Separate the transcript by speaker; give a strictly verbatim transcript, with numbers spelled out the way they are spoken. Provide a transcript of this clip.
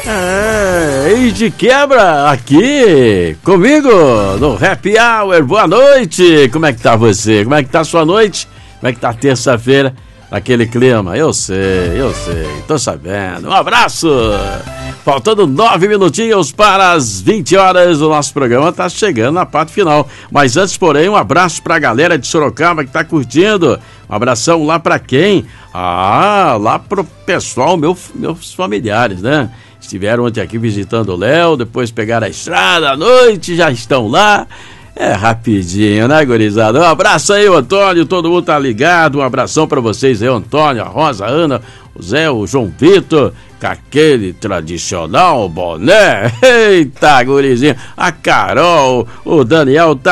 Speaker 1: É, e de quebra aqui comigo no Happy Hour. Boa noite, como é que tá você? Como é que tá a sua noite? Como é que tá terça-feira? Naquele clima, eu sei, eu sei, tô sabendo. Um abraço! Faltando nove minutinhos para as vinte horas, o nosso programa tá chegando na parte final. Mas antes, porém, um abraço pra galera de Sorocaba que tá curtindo. Um abração lá pra quem? Ah, lá pro pessoal, meu, meus familiares, né? Estiveram ontem aqui visitando o Léo, depois pegaram a estrada à noite, já estão lá. É rapidinho, né, gurizada? Um abraço aí, o Antônio, todo mundo tá ligado. Um abração pra vocês aí, o Antônio, a Rosa, a Ana, o Zé, o João Vitor, com aquele tradicional boné. Eita, gurizinho. A Carol, o Daniel tá